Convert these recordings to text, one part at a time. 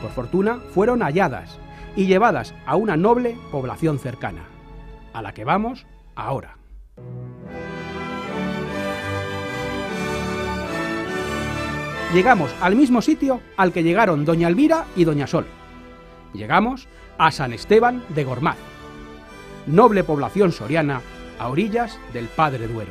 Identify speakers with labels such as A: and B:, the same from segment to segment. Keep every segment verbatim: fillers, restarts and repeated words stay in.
A: Por fortuna, fueron halladas y llevadas a una noble población cercana, a la que vamos ahora. Llegamos al mismo sitio al que llegaron doña Elvira y doña Sol. Llegamos a San Esteban de Gormaz, noble población soriana a orillas del Padre Duero.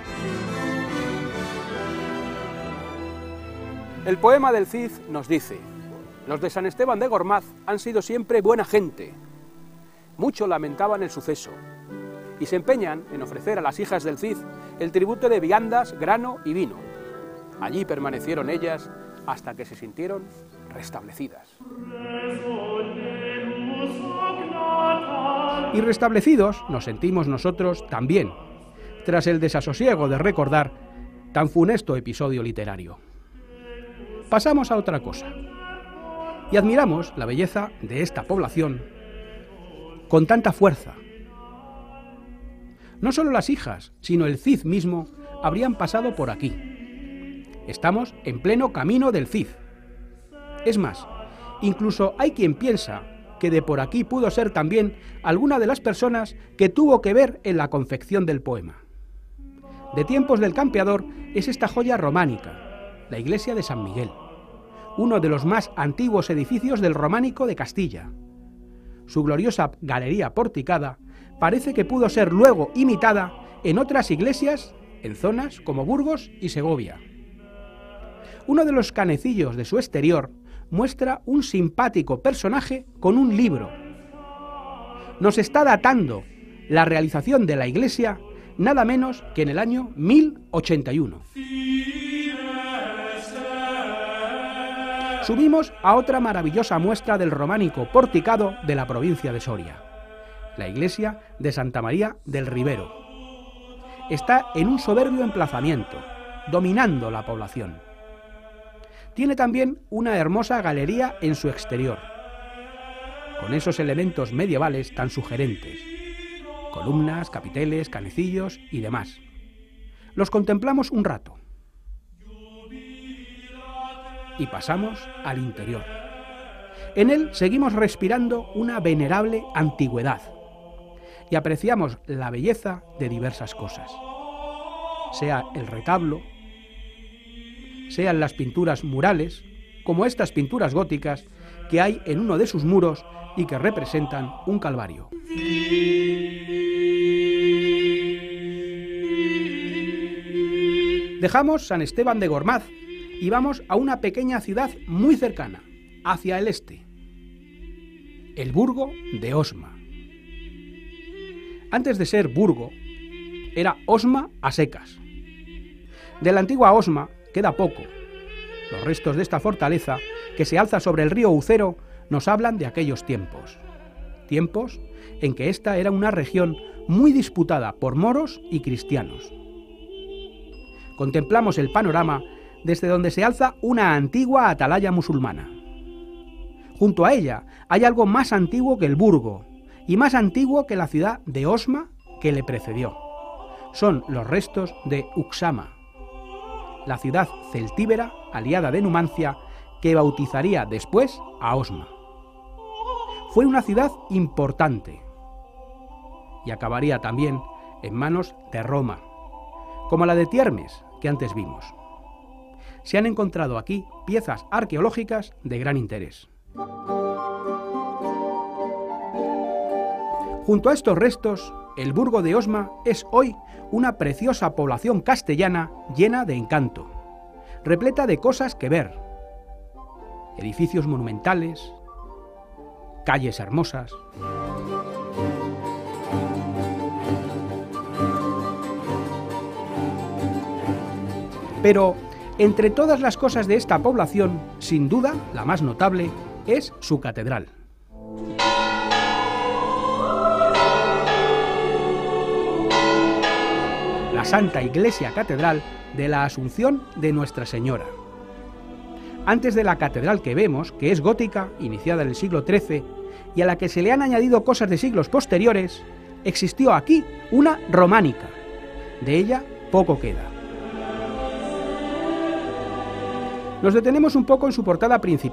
A: El poema del Cid nos dice: los de San Esteban de Gormaz han sido siempre buena gente. Mucho lamentaban el suceso y se empeñan en ofrecer a las hijas del Cid el tributo de viandas, grano y vino. Allí permanecieron ellas hasta que se sintieron restablecidas. Y restablecidos nos sentimos nosotros también, tras el desasosiego de recordar tan funesto episodio literario. Pasamos a otra cosa, y admiramos la belleza de esta población con tanta fuerza. No solo las hijas, sino el Cid mismo habrían pasado por aquí. Estamos en pleno camino del Cid. Es más, incluso hay quien piensa que de por aquí pudo ser también alguna de las personas que tuvo que ver en la confección del poema. De tiempos del Campeador es esta joya románica, la iglesia de San Miguel, uno de los más antiguos edificios del románico de Castilla. Su gloriosa galería porticada parece que pudo ser luego imitada en otras iglesias en zonas como Burgos y Segovia. Uno de los canecillos de su exterior muestra un simpático personaje con un libro. Nos está datando la realización de la iglesia nada menos que en el año mil ochenta y uno. Subimos a otra maravillosa muestra del románico porticado de la provincia de Soria, la iglesia de Santa María del Ribero. Está en un soberbio emplazamiento, dominando la población. Tiene también una hermosa galería en su exterior, con esos elementos medievales tan sugerentes, columnas, capiteles, canecillos y demás. Los contemplamos un rato y pasamos al interior. En él seguimos respirando una venerable antigüedad y apreciamos la belleza de diversas cosas, sea el retablo, sean las pinturas murales, como estas pinturas góticas que hay en uno de sus muros y que representan un calvario. Dejamos San Esteban de Gormaz y vamos a una pequeña ciudad muy cercana, hacia el este, el Burgo de Osma. Antes de ser Burgo, era Osma a secas. De la antigua Osma queda poco. Los restos de esta fortaleza, que se alza sobre el río Ucero, nos hablan de aquellos tiempos. Tiempos en que esta era una región muy disputada por moros y cristianos. Contemplamos el panorama desde donde se alza una antigua atalaya musulmana. Junto a ella hay algo más antiguo que el Burgo y más antiguo que la ciudad de Osma que le precedió. Son los restos de Uxama, la ciudad celtíbera aliada de Numancia que bautizaría después a Osma. Fue una ciudad importante y acabaría también en manos de Roma, como la de Tiermes que antes vimos. Se han encontrado aquí piezas arqueológicas de gran interés. Junto a estos restos, el Burgo de Osma es hoy una preciosa población castellana llena de encanto, repleta de cosas que ver, edificios monumentales, calles hermosas. Pero entre todas las cosas de esta población, sin duda, la más notable es su catedral. La Santa Iglesia Catedral de la Asunción de Nuestra Señora. Antes de la catedral que vemos, que es gótica, iniciada en el siglo trece, y a la que se le han añadido cosas de siglos posteriores, existió aquí una románica. De ella poco queda. Nos detenemos un poco en su portada principal.